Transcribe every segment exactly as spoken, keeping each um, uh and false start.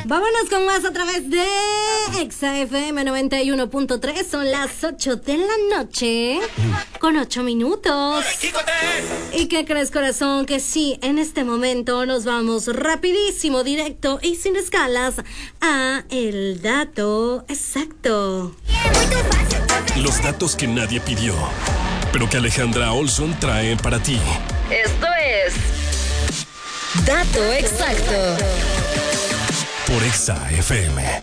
Vámonos con más a través de Exa F M noventa y uno punto tres. Son las ocho de la noche con ocho minutos. ¿Y qué crees, corazón? Que sí, en este momento nos vamos rapidísimo, directo y sin escalas a el dato exacto. Los datos que nadie pidió, pero que Alejandra Olson trae para ti. Esto es Dato Exacto Por Exa F M.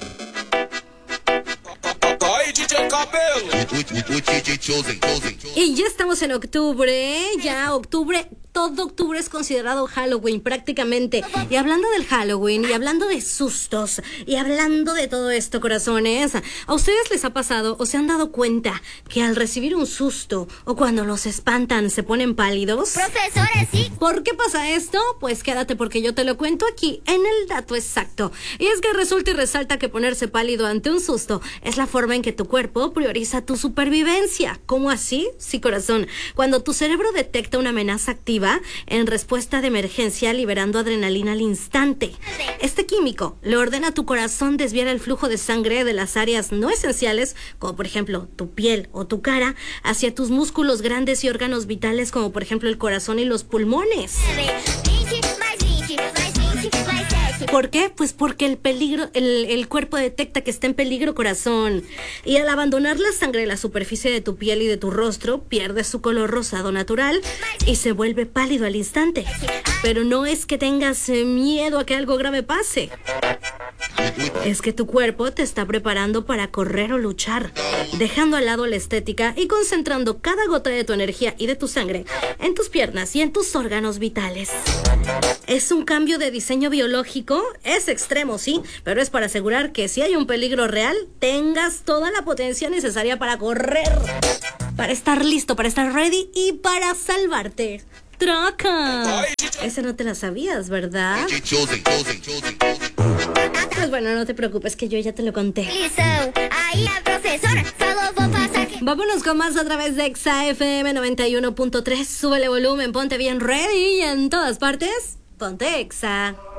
Y ya estamos en octubre, ya octubre, todo octubre es considerado Halloween prácticamente. Y hablando del Halloween, y hablando de sustos, y hablando de todo esto, corazones, ¿a ustedes les ha pasado o se han dado cuenta que al recibir un susto o cuando los espantan se ponen pálidos? Profesora, sí. ¿Por qué pasa esto? Pues quédate porque yo te lo cuento aquí en el dato exacto. Y es que resulta y resalta que ponerse pálido ante un susto es la forma en que tu cuerpo prioriza tu supervivencia. ¿Cómo así? Sí, corazón. Cuando tu cerebro detecta una amenaza activa en respuesta de emergencia, liberando adrenalina al instante. Este químico le ordena a tu corazón desviar el flujo de sangre de las áreas no esenciales, como por ejemplo tu piel o tu cara, hacia tus músculos grandes y órganos vitales, como por ejemplo el corazón y los pulmones. ¿Por qué? Pues porque el peligro, el, el cuerpo detecta que está en peligro, corazón. Y al abandonar la sangre de la superficie de tu piel y de tu rostro, pierde su color rosado natural y se vuelve pálido al instante. Pero no es que tengas miedo a que algo grave pase. Es que tu cuerpo te está preparando para correr o luchar, dejando al lado la estética y concentrando cada gota de tu energía y de tu sangre en tus piernas y en tus órganos vitales. Es un cambio de diseño biológico, es extremo, sí, pero es para asegurar que si hay un peligro real, tengas toda la potencia necesaria para correr, para estar listo, para estar ready y para salvarte. ¡Troca! Esa no te la sabías, ¿verdad? Pues bueno, no te preocupes que yo ya te lo conté. Vámonos con más a través de Exa F M noventa y uno punto tres. Súbele volumen, ponte bien ready y en todas partes, ponte Exa.